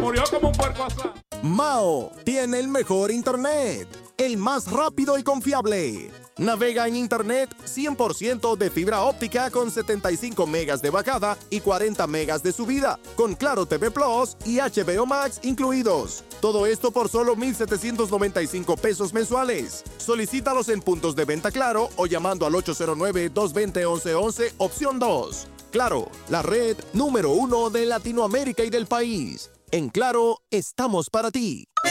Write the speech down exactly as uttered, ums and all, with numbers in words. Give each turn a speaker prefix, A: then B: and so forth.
A: Murió como un puerco asado.
B: Mao tiene el mejor internet, el más rápido y confiable. Navega en internet cien por ciento de fibra óptica con setenta y cinco megas de bajada y cuarenta megas de subida, con Claro T V Plus y H B O Max incluidos. Todo esto por solo mil setecientos noventa y cinco pesos mensuales. Solicítalos en puntos de venta Claro o llamando al ocho cero nueve, dos dos cero, once once, opción dos. Claro, la red número uno de Latinoamérica y del país. En Claro, estamos para ti.